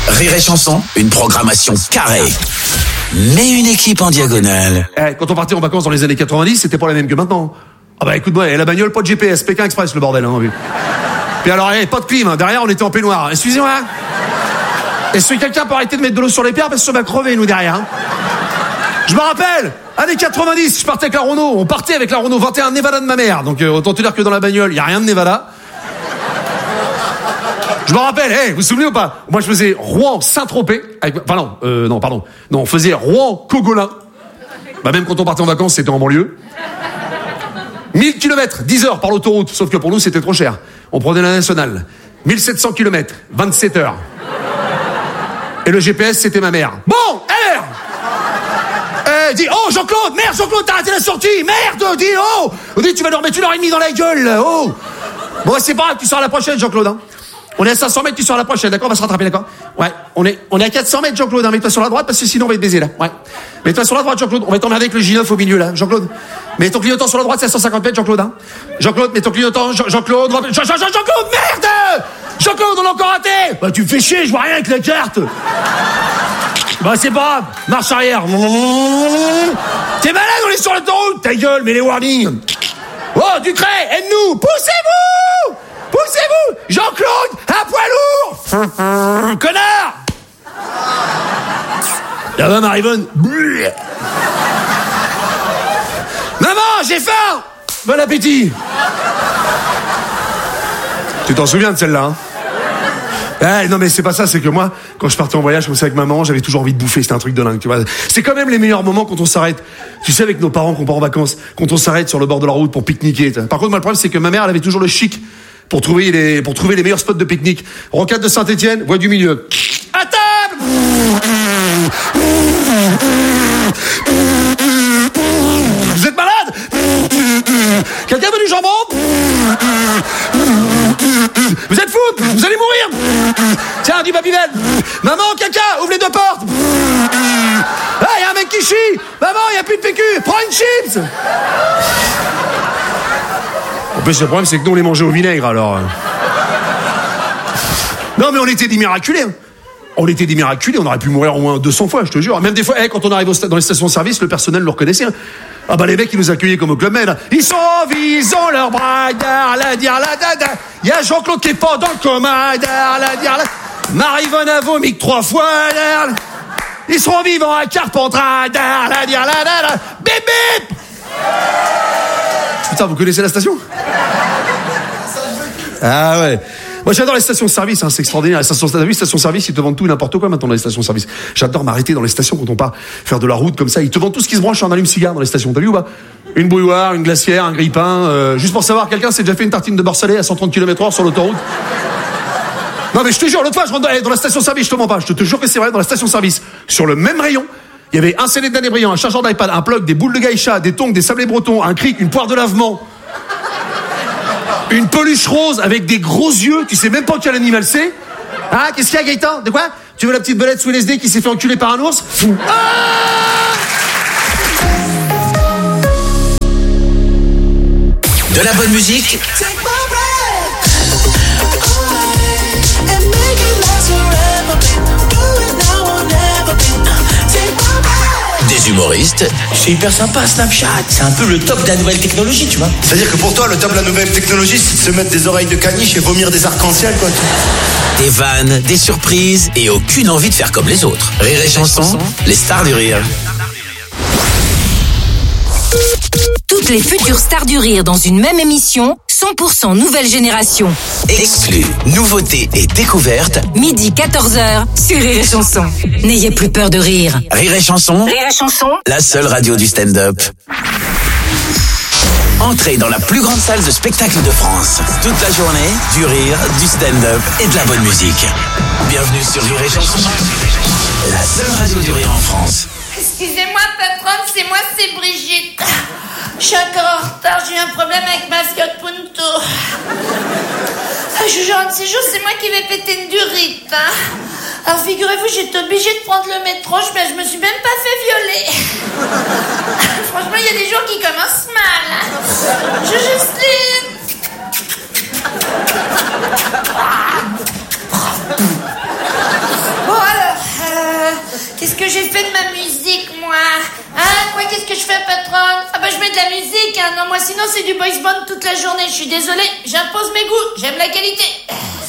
Rire et Chanson, une programmation carrée. Mais une équipe en diagonale. Quand on partait en vacances dans les années 90, c'était pas la même que maintenant. Ah bah écoute-moi, la bagnole, pas de GPS, Pékin Express le bordel. Hein, puis alors, pas de clim, hein. Derrière on était en peignoir. Excusez-moi. Est-ce que quelqu'un peut arrêter de mettre de l'eau sur les pierres parce que ça va crever nous derrière, hein. Je me rappelle, années 90, je partais avec la Renault. On partait avec la Renault 21 Nevada de ma mère. Donc autant te dire que dans la bagnole, il y a rien de Nevada. Je me rappelle, vous vous souvenez ou pas? Moi je faisais Rouen-Saint-Tropez. Non, on faisait Rouen-Cogolin. Bah même quand on partait en vacances, c'était en banlieue. 1000 km, 10 heures par l'autoroute. Sauf que pour nous, c'était trop cher. On prenait la nationale. 1700 km, 27 heures. Et le GPS, c'était ma mère. Bon, alors dis, oh Jean-Claude, merde Jean-Claude, t'as raté la sortie, merde, dis, oh dis, tu vas nous remettre 1h30 dans la gueule, oh. Bon, c'est pas grave, tu sors à la prochaine, Jean-Claude, hein. On est à 500 mètres, tu sors à la prochaine, d'accord? On va se rattraper, d'accord? Ouais, on est à 400 mètres, Jean-Claude, hein. Mets-toi sur la droite, parce que sinon on va te baiser, là. Ouais. Mets-toi sur la droite, Jean-Claude, on va t'emmerder avec le J9 au milieu, là. Jean-Claude, mets ton clignotant sur la droite, c'est à 150 mètres, Jean-Claude, hein. Jean-Claude, mets ton clignotant, Jean-Claude, Jean-Claude, merde! Jean-Claude, on l'a encore raté! Bah, tu me fais chier, je vois rien avec la carte! Bah, c'est pas grave, marche arrière. T'es malade, on est sur l'autoroute, ta gueule, mets les warnings. Oh, Ducret, aide-nous, poussez-vous! Poussez-vous! Jean-Claude, un poids lourd! Connard! Là-bas, Marivonne. Maman, j'ai faim! Bon appétit! Tu t'en souviens de celle-là, hein? Non mais c'est pas ça, c'est que moi, quand je partais en voyage comme ça avec maman, j'avais toujours envie de bouffer, c'était un truc de dingue, tu vois. C'est quand même les meilleurs moments quand on s'arrête. Tu sais, avec nos parents qu'on part en vacances, quand on s'arrête sur le bord de la route pour pique-niquer. Par contre, moi, le problème, c'est que ma mère, elle avait toujours le chic pour trouver les meilleurs spots de pique-nique. Rocade de Saint-Étienne, voie du milieu. À table! Vous êtes malade? Quelqu'un veut du jambon? Vous êtes fous? Vous allez mourir? Tiens, du Babybel. Maman, caca, ouvre les deux portes. Ah, il y a un mec qui chie. Maman, il n'y a plus de PQ. Prends une chips. En plus, le problème, c'est que nous, on les mangeait au vinaigre, alors. Non, mais on était des miraculés. Hein. On était des miraculés, on aurait pu mourir au moins 200 fois, je te jure. Même des fois, quand on arrive dans les stations-service, le personnel le reconnaissait. Hein. Ah bah les mecs, ils nous accueillaient comme au Club Med. Ils sont en vie, ils ont leur bras, il y a Jean-Claude qui est pas dans le coma, Marivonne a vomi 3 fois, ils seront vivants à Carpentras, bip bip. Putain, vous connaissez la station? Ah ouais. Moi, j'adore les stations-service, hein, c'est extraordinaire. Les stations-service, ils te vendent tout et n'importe quoi maintenant dans les stations-service. J'adore m'arrêter dans les stations quand on part faire de la route comme ça. Ils te vendent tout ce qui se branche en allume-cigare dans les stations. T'as vu ou pas? Une bouilloire, une glacière, un grille-pain. Juste pour savoir, quelqu'un s'est déjà fait une tartine de beurre salé à 130 km/h sur l'autoroute? Non mais je te jure, l'autre fois, je rentre dans la station-service, je te mens pas. Je te jure que c'est vrai, dans la station-service. Sur le même rayon, il y avait un CD de Danny Briand, un chargeur d'iPad, un plug, des boules de gaïcha, des tongs, des sablés bretons, un cric, une poire de lavement. Une peluche rose avec des gros yeux, tu sais même pas quel animal c'est. Ah, qu'est-ce qu'il y a, Gaëtan? De quoi? Tu veux la petite belette sous LSD qui s'est fait enculer par un ours? De la bonne musique. Des humoristes. C'est hyper sympa Snapchat, c'est un peu le top de la nouvelle technologie, tu vois. C'est-à-dire que pour toi, le top de la nouvelle technologie, c'est de se mettre des oreilles de caniche et vomir des arcs-en-ciel, quoi. Des vannes, des surprises et aucune envie de faire comme les autres. Rire et Chanson, les stars du rire. Toutes les futures stars du rire dans une même émission, 100% nouvelle génération. Exclus, nouveautés et découvertes. Midi 14h sur Rire et Chanson. N'ayez plus peur de rire. Rire et Chanson. Rire et Chanson. La seule radio du stand-up. Entrez dans la plus grande salle de spectacle de France. Toute la journée, du rire, du stand-up et de la bonne musique. Bienvenue sur Rire et Chanson. La seule radio du rire en France. Excusez-moi, patronne, c'est moi, c'est Brigitte. Je suis encore en retard, j'ai eu un problème avec ma Fiat Punto. Je vous jure, un de ces jours, c'est moi qui vais péter une durite. Hein. Alors figurez-vous, j'étais obligée de prendre le métro, je me suis même pas fait violer. Franchement, il y a des jours qui commencent mal. Hein. Justine. Oh, Qu'est-ce que j'ai fait de ma musique, moi? Hein? Quoi, qu'est-ce que je fais, patronne? Ah bah je mets de la musique, hein. Non, moi sinon c'est du boys band toute la journée. Je suis désolée, j'impose mes goûts, j'aime la qualité.